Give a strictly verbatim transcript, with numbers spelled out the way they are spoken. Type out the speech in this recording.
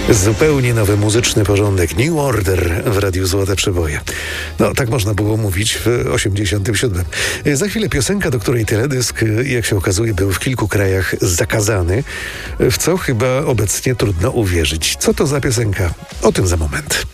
Zupełnie nowy muzyczny porządek New Order w Radiu Złote Przeboje. No, tak można było mówić w osiemdziesiątym siódmym. Za chwilę piosenka, do której teledysk, jak się okazuje, był w kilku krajach zakazany, w co chyba obecnie trudno uwierzyć. Co to za piosenka? O tym za moment.